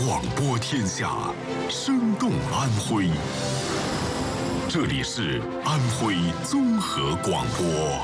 广播天下，生动安徽。这里是安徽综合广播。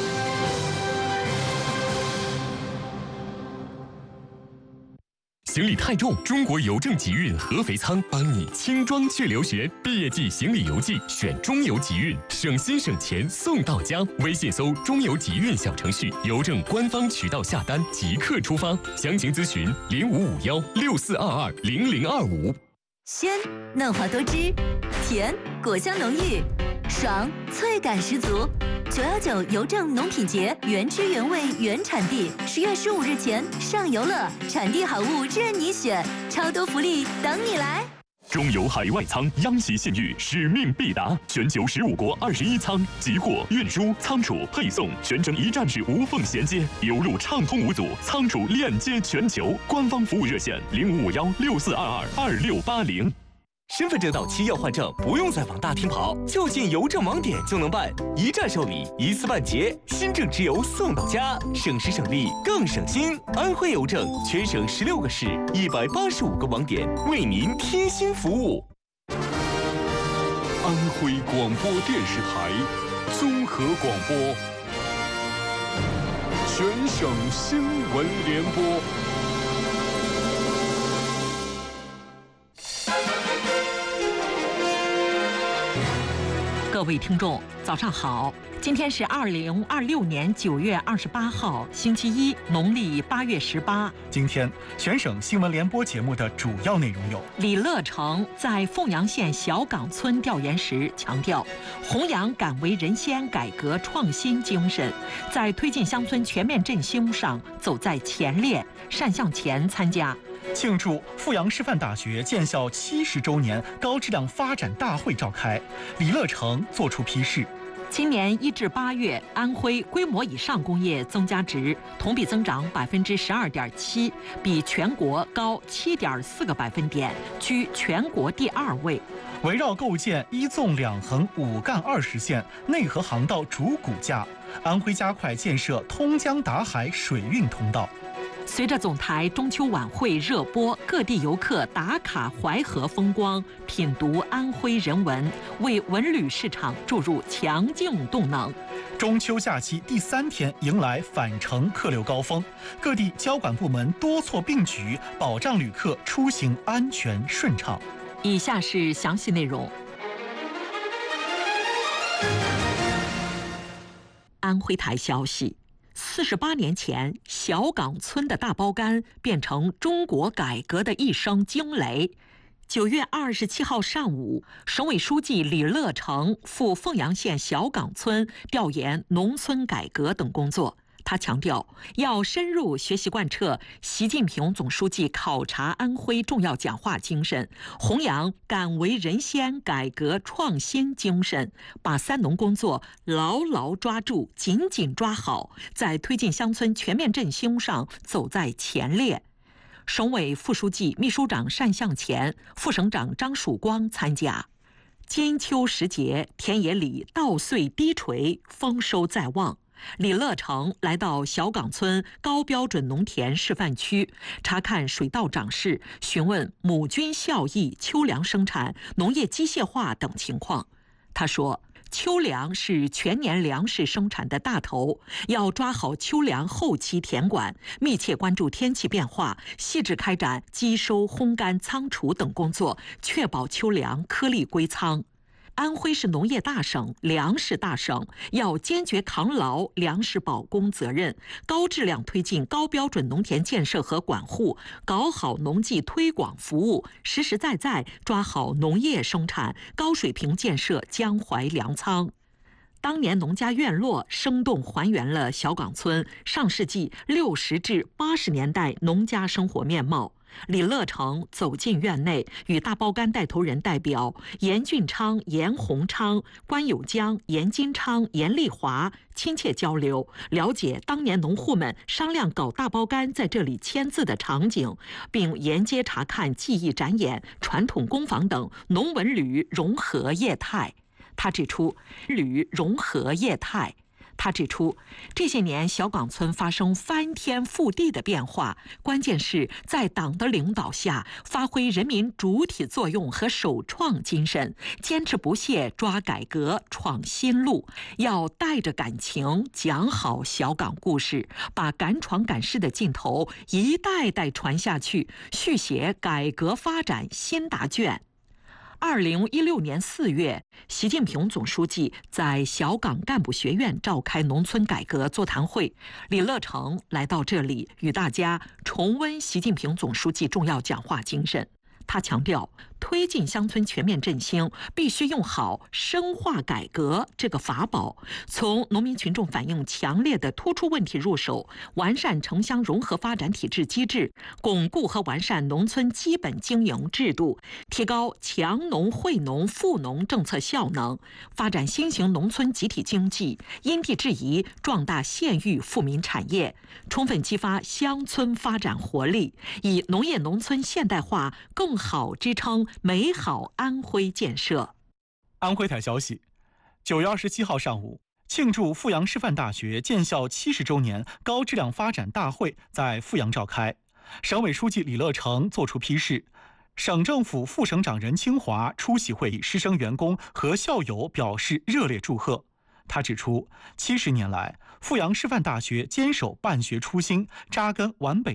行李太重，中国邮政集运合肥仓帮你轻装去留学。毕业季行李邮寄选中邮集运，省心省钱送到家。微信搜“中邮集运”小程序，邮政官方渠道下单即刻出发。详情咨询055164220025。 鲜嫩滑多汁，甜果香浓郁，爽脆感十足。919邮政农品节原汁原味原产地，10月15日前上游乐，产地好物任你选，超多福利等你来。 中邮海外仓央企信誉，使命必达，全球15国21仓，集货、运输、仓储、配送全程一站式无缝衔接，邮路畅通无阻，仓储链接全球。官方服务热线055164222680。 身份证到期要换证，不用再往大厅跑，就近邮政网点就能办，一站受理，一次办结，新证直邮送到家，省时省力更省心。安徽邮政全省16个市，185个网点，为您贴心服务。 安徽广播电视台综合广播，全省新闻联播。 各位听众，早上好！今天是2026年9月28号，星期一，农历8月18。 今天全省新闻联播节目的主要内容有： 李乐成在凤阳县小岗村调研时强调，弘扬敢为人先改革创新精神，在推进乡村全面振兴上走在前列，善向前参加。 庆祝阜阳师范大学建校70周年高质量发展大会召开，李乐成作出批示。 今年1至8月，安徽规模以上工业增加值同比增长12.7%，比全国高7.4个百分点，居全国第2位。 围绕构建一纵两横5干20线内河航道主骨架，安徽加快建设通江达海水运通道。 随着总台中秋晚会热播，各地游客打卡淮河风光，品读安徽人文，为文旅市场注入强劲动能。 中秋假期第3天迎来返程客流高峰，各地交管部门多措并举，保障旅客出行安全顺畅。 以下是详细内容。安徽台消息，48年前，小岗村的大包干变成中国改革的一声惊雷。9月27号上午，省委书记李乐成赴凤阳县小岗村调研农村改革等工作。他强调，要深入学习贯彻习近平总书记考察安徽重要讲话精神，弘扬敢为人先改革创新精神，把3农工作牢牢抓住，紧紧抓好，在推进乡村全面振兴上走在前列。省委副书记、秘书长单向前、副省长张曙光参加。金秋时节，田野里稻穗低垂，丰收在望。李乐成来到小岗村高标准农田示范区，查看水稻长势，询问母菌效益、秋粮生产、农业机械化等情况。他说，秋粮是全年粮食生产的大头，要抓好秋粮后期田管，密切关注天气变化，细致开展机收、烘干、仓储等工作，确保秋粮颗粒归仓。安徽是农业大省、粮食大省，要坚决扛牢粮食保供责任，高质量推进高标准农田建设和管护，搞好农技推广服务，实实在在抓好农业生产，高水平建设江淮粮仓。当年农家院落生动还原了小岗村上世纪60至80年代农家生活面貌。李乐成走进院内，与大包干带头人代表严俊昌、严洪昌、关有江、严金昌、严丽华亲切交流，了解当年农户们商量搞大包干在这里签字的场景，并沿街查看技艺展演、传统工坊等农文旅融合业态。他指出，旅融合业态。 他指出，这些年小岗村发生翻天覆地的变化，关键是在党的领导下，发挥人民主体作用和首创精神，坚持不懈抓改革、闯新路。要带着感情讲好小岗故事，把敢闯敢试的劲头一代代传下去，续写改革发展新答卷。2016年4月，习近平总书记在小岗干部学院召开农村改革座谈会，李乐成来到这里，与大家重温习近平总书记重要讲话精神。他强调，推进乡村全面振兴，必须用好深化改革这个法宝，从农民群众反映强烈的突出问题入手，完善城乡融合发展体制机制，巩固和完善农村基本经营制度，提高强农惠农富农政策效能，发展新型农村集体经济，因地制宜壮大县域富民产业，充分激发乡村发展活力，以农业农村现代化更好支撑美好安徽建设。 安徽台消息，9月27号上午，庆祝阜阳师范大学建校70周年高质量发展大会在阜阳召开，省委书记李乐成作出批示，省政府副省长任清华出席会议，师生员工和校友表示热烈祝贺。他指出，70年来，阜阳师范大学坚守办学初心，扎根皖北